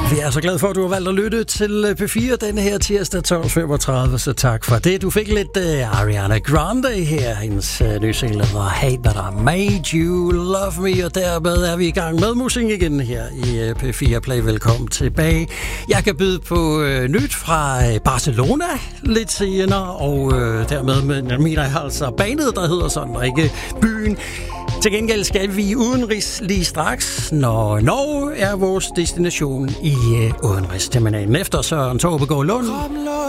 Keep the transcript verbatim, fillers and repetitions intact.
Vi er så glade for, at du har valgt at lytte til P fire denne her tirsdag tolv femogtredive, så tak for det. Du fik lidt uh, Ariana Grande her, hendes uh, nye single hedder Hate That I Made You Love Me, og dermed er vi i gang med musik igen her i uh, P fire Play. Velkommen tilbage. Jeg kan byde på uh, nyt fra uh, Barcelona lidt senere, og uh, dermed med, mener jeg altså bandet, der hedder sådan, og ikke byen. Til gengæld skal vi udenrigs lige straks, når Norge er vores destination i uh, udenrigsterminalen. Efter Søren Tåbegaard Lund